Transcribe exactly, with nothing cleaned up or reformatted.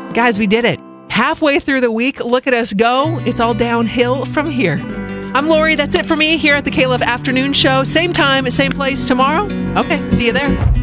Guys, we did it. Halfway through the week, look at us go. It's all downhill from here. I'm Lori. That's it for me here at the K-Love Afternoon Show. Same time, same place tomorrow. Okay, see you there.